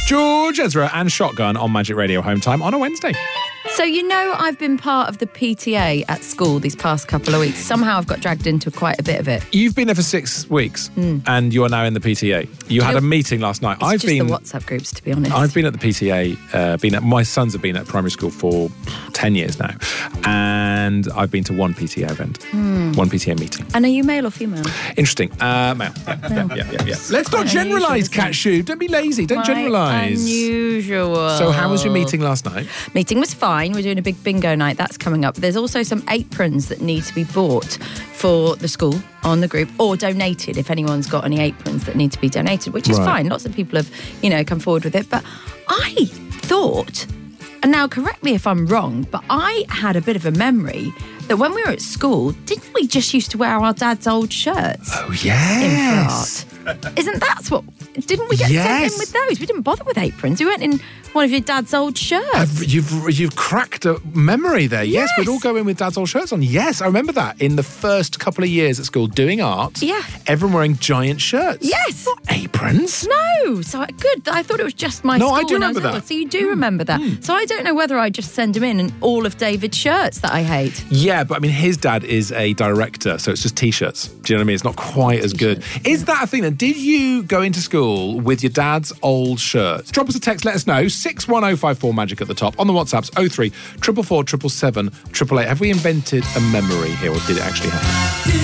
George Ezra and Shotgun on Magic Radio Home Time on a Wednesday. So, I've been part of the PTA at school these past couple of weeks. Somehow I've got dragged into quite a bit of it. You've been there for 6 weeks and you are now in the PTA. You had a meeting last night. It's just the WhatsApp groups, to be honest. I've been at the PTA, my sons have been at primary school for 10 years now, and I've been to one PTA event, one PTA meeting. And are you male or female? Interesting. Male. Yeah. Let's not generalise, Cat Shoe. Don't be lazy. Don't generalise. Unusual. So how was your meeting last night? Meeting was fine. We're doing a big bingo night. That's coming up. There's also some aprons that need to be bought for the school on the group, or donated if anyone's got any aprons that need to be donated, which is fine. Lots of people have, come forward with it. But I thought, and now correct me if I'm wrong, but I had a bit of a memory that when we were at school, didn't we just used to wear our dad's old shirts? Oh, yes. In Isn't that what... Didn't we get sent in with those? We didn't bother with aprons. We went in one of your dad's old shirts. You've cracked a memory there. Yes, we'd all go in with dad's old shirts on. Yes, I remember that. In the first couple of years at school doing art, everyone wearing giant shirts. Yes. Not aprons. No. So good. I thought it was just my school. No, I do remember that. So you do remember that. So I don't know whether I just send him in all of David's shirts that I hate. Yeah, but I mean, his dad is a director, so it's just T-shirts. Do you know what I mean? It's not quite as good. Is that a thing then? Did you go into school with your dad's old shirts? Drop us a text, let us know. 61054 Magic at the top. On the WhatsApps, 03 444 777 888. Have we invented a memory here, or did it actually happen?